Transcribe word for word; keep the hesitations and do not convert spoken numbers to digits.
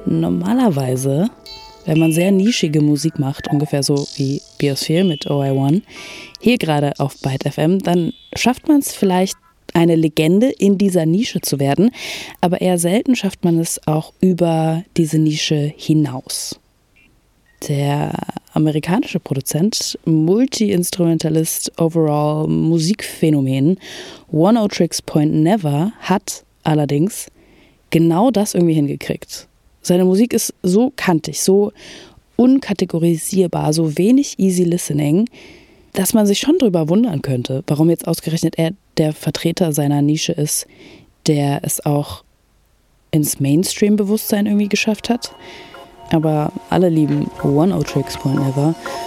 Normalerweise, wenn man sehr nischige Musik macht, ungefähr so wie Biosphere mit O I One, hier gerade auf Byte F M, dann schafft man es vielleicht, eine Legende in dieser Nische zu werden, aber eher selten schafft man es auch über diese Nische hinaus. Der amerikanische Produzent, Multi-Instrumentalist, overall Musikphänomen Oneohtrix Point Never hat allerdings genau das irgendwie hingekriegt. Seine Musik ist so kantig, so unkategorisierbar, so wenig easy listening, dass man sich schon drüber wundern könnte, warum jetzt ausgerechnet er der Vertreter seiner Nische ist, der es auch ins Mainstream-Bewusstsein irgendwie geschafft hat. Aber alle lieben Oneohtrix Point Never